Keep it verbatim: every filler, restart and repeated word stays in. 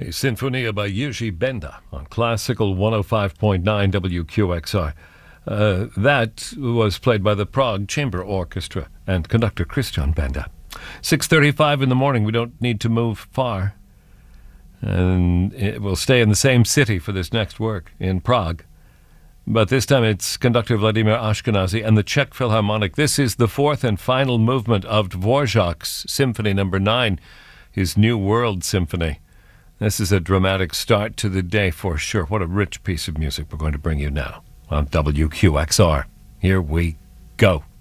A Sinfonia by Jiří Benda on Classical one oh five point nine W Q X R. Uh, that was played by the Prague Chamber Orchestra and conductor Christian Benda. six thirty-five in the morning. We don't need to move far. And it will stay in the same city for this next work, in Prague. But this time it's conductor Vladimir Ashkenazy and the Czech Philharmonic. This is the fourth and final movement of Dvorak's Symphony Number nine, his New World Symphony. This is a dramatic start to the day for sure. What a rich piece of music we're going to bring you now on W Q X R. Here we go.